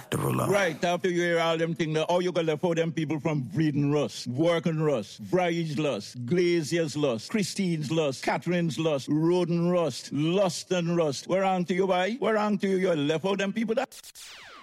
to roll on. Right, after you hear all them things, how you gonna for them people from Breeden Rust, Working Rust, Bridge Lust, Glazier's Lust, Christine's Lust, Catherine's Lust, Roden Rust, Lust and Rust. Where on to you, boy? Where on to you? You left all them people that...